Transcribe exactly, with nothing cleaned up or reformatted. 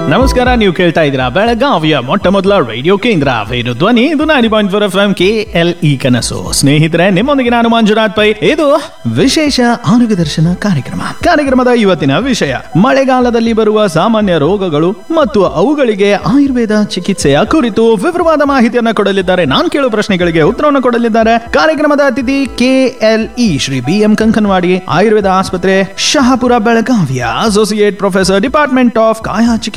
ನಮಸ್ಕಾರ, ನೀವು ಕೇಳ್ತಾ ಇದ್ದೀರಾ ಬೆಳಗಾವಿಯ ಮೊಟ್ಟ ಮೊದಲ ರೇಡಿಯೋ ಕೇಂದ್ರ ವೇಣು ಧ್ವನಿ. ಇದು ninety point four F M K L E ಕನಸು. ಸ್ನೇಹಿತರೆ, ನಿಮ್ಮೊಂದಿಗೆ ನಾನು ಮಂಜುನಾಥ್ ಪೈ. ಇದು ವಿಶೇಷ ಆರೋಗ್ಯ ದರ್ಶನ ಕಾರ್ಯಕ್ರಮ. ಕಾರ್ಯಕ್ರಮದ ಇವತ್ತಿನ ವಿಷಯ ಮಳೆಗಾಲದಲ್ಲಿ ಬರುವ ಸಾಮಾನ್ಯ ರೋಗಗಳು ಮತ್ತು ಅವುಗಳಿಗೆ ಆಯುರ್ವೇದ ಚಿಕಿತ್ಸೆಯ ಕುರಿತು ವಿವರವಾದ ಮಾಹಿತಿಯನ್ನ ಕೊಡಲಿದ್ದಾರೆ. ನಾನು ಕೇಳುವ ಪ್ರಶ್ನೆಗಳಿಗೆ ಉತ್ತರವನ್ನು ಕೊಡಲಿದ್ದಾರೆ ಕಾರ್ಯಕ್ರಮದ ಅತಿಥಿ K L E Shri B M Kankanwadi, Ayurveda ಆಸ್ಪತ್ರೆ, ಶಹಾಪುರ, ಬೆಳಗಾವಿಯ ಅಸೋಸಿಯೇಟ್ ಪ್ರೊಫೆಸರ್, ಡಿಪಾರ್ಟ್ಮೆಂಟ್ ಆಫ್ ಕಾಯ ಚಿಕಿತ್ಸೆ